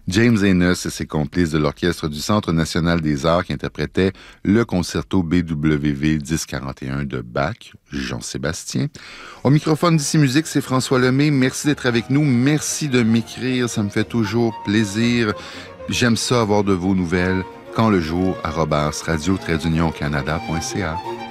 James Enos et ses complices de l'Orchestre du Centre national des arts qui interprétaient le concerto BWV 1041 de Bach, Jean-Sébastien. Au microphone d'Ici Musique, c'est François Lemay. Merci d'être avec nous. Merci de m'écrire. Ça me fait toujours plaisir. J'aime ça avoir de vos nouvelles. Quand le jour, @radio-canada.ca.